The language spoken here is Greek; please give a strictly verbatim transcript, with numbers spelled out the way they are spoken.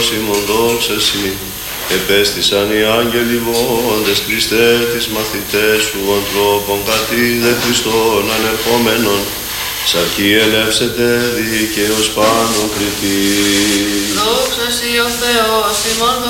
Θεός ημών δόξα Συ. Επέστησαν οι άγγελοι βόντες Χριστέ τις μαθητές σου ανθρώπων κατήδε Χριστών ανερχόμενων. Σαρκή ελεύσετε δίκαιος πάνω κριτή. Δόξα Συ ο Θεός ημών